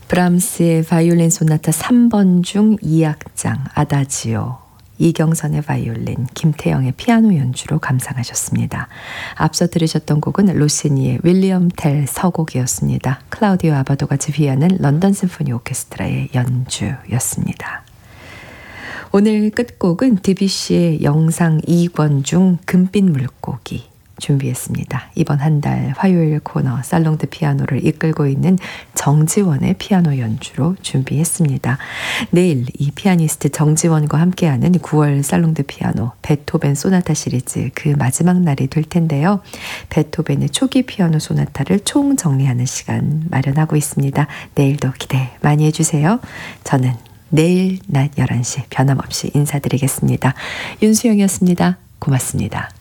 브람스의 바이올린 소나타 3번 중 2악장 아다지오, 이경선의 바이올린, 김태영의 피아노 연주로 감상하셨습니다. 앞서 들으셨던 곡은 로시니의 윌리엄 텔 서곡이었습니다. 클라우디오 아바도가 지휘하는 런던 심포니 오케스트라의 연주였습니다. 오늘 끝곡은 드뷔시의 영상 2권 중 금빛 물고기 준비했습니다. 이번 한 달 화요일 코너 살롱드 피아노를 이끌고 있는 정지원의 피아노 연주로 준비했습니다. 내일 이 피아니스트 정지원과 함께하는 9월 살롱드 피아노 베토벤 소나타 시리즈 그 마지막 날이 될 텐데요. 베토벤의 초기 피아노 소나타를 총정리하는 시간 마련하고 있습니다. 내일도 기대 많이 해주세요. 저는 내일 낮 11시 변함없이 인사드리겠습니다. 윤수영이었습니다. 고맙습니다.